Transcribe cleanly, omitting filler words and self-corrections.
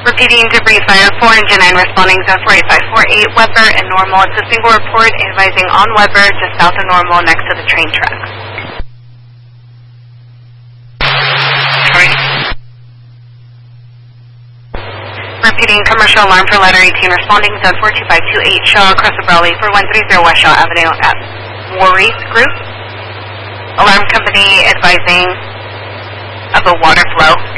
Repeating debris fire 4 Engine 9 responding zone 48548 Weber and normal. It's a single report advising on Weber just south of normal next to the train tracks. Repeating commercial alarm for letter 18 responding zone 42528 Shaw across the Raleigh for 130 West Shaw Avenue at Warreath Group. Alarm company advising of a water flow.